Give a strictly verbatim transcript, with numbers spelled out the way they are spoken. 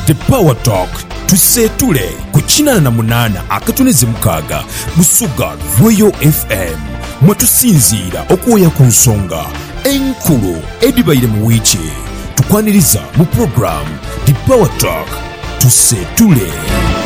The Power Talk tuseetule ku kinana na munana akatoneze mukaaga Busuga Royal F M mwatusinziira okuwoya ku nsonga enkulu edibayire mu wiiki tukwaniriza mu program The Power Talk tuseetule.